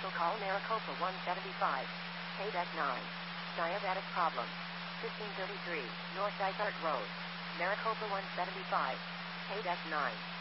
Commercial call Maricopa 175. Pay deck 9. Diabetic problem. 1533 North Dysart Road. Maricopa 175. Pay deck 9.